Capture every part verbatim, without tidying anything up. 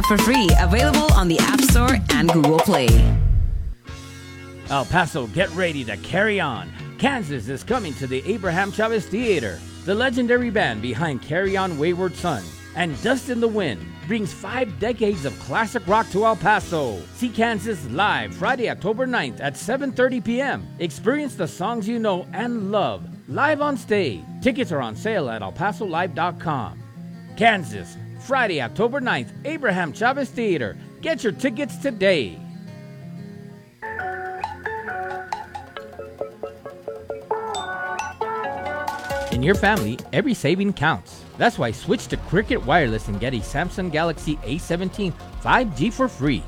for free. Available on the App Store and Google Play. El Paso, get ready to carry on. Kansas is coming to the Abraham Chavez Theater. The legendary band behind Carry On Wayward Son and Dust in the Wind brings five decades of classic rock to El Paso. See Kansas live Friday, October ninth at seven thirty p.m. Experience the songs you know and love live on stage. Tickets are on sale at el paso live dot com. Kansas, Friday, October ninth, Abraham Chavez Theater. Get your tickets today. In your family, every saving counts. That's why switch to Cricket Wireless and get a Samsung Galaxy A seventeen five G for free.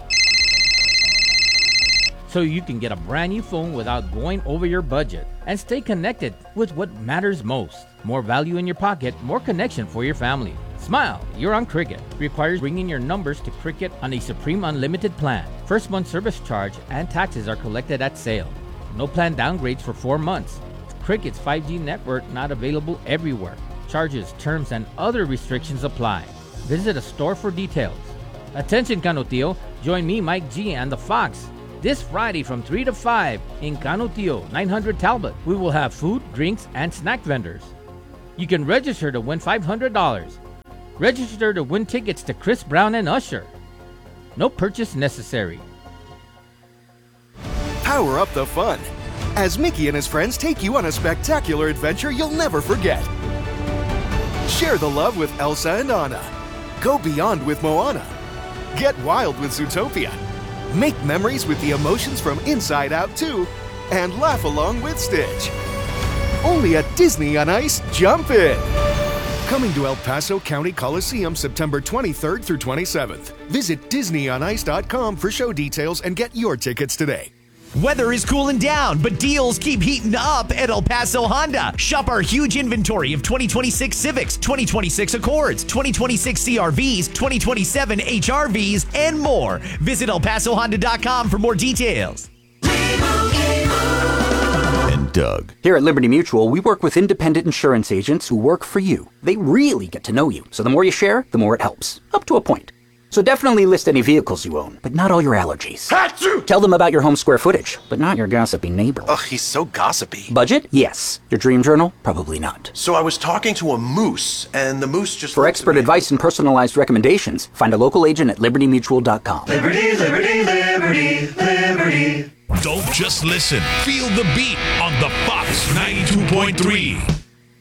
So you can get a brand new phone without going over your budget and stay connected with what matters most. More value in your pocket, more connection for your family. Smile, you're on Cricket. Requires bringing your numbers to Cricket on a Supreme Unlimited plan. First month service charge and taxes are collected at sale. No plan downgrades for four months. Cricket's five G network not available everywhere. Charges, terms, and other restrictions apply. Visit a store for details. Attention, Canutillo. Join me, Mike G, and the Fox this Friday from three to five in Canutillo, nine hundred Talbot. We will have food, drinks, and snack vendors. You can register to win five hundred dollars. Register to win tickets to Chris Brown and Usher. No purchase necessary. Power up the fun as Mickey and his friends take you on a spectacular adventure you'll never forget. Share the love with Elsa and Anna. Go beyond with Moana. Get wild with Zootopia. Make memories with the emotions from Inside Out two. And laugh along with Stitch. Only at Disney on Ice. Jump in! Coming to El Paso County Coliseum September twenty-third through twenty-seventh. Visit disney on ice dot com for show details and get your tickets today. Weather is cooling down, but deals keep heating up at El Paso Honda. Shop our huge inventory of twenty twenty-six Civics, twenty twenty-six Accords, twenty twenty-six C R Vs, twenty twenty-seven H R Vs, and more. Visit el paso honda dot com for more details. And Doug. Here at Liberty Mutual, we work with independent insurance agents who work for you. They really get to know you, so the more you share, the more it helps. Up to a point. So definitely list any vehicles you own, but not all your allergies. Achoo! Tell them about your home square footage, but not your gossipy neighbor. Ugh, he's so gossipy. Budget? Yes. Your dream journal? Probably not. So I was talking to a moose, and the moose just... For expert advice and personalized recommendations, find a local agent at liberty mutual dot com. Liberty, liberty, liberty, liberty. Don't just listen. Feel the beat on the Fox ninety-two point three.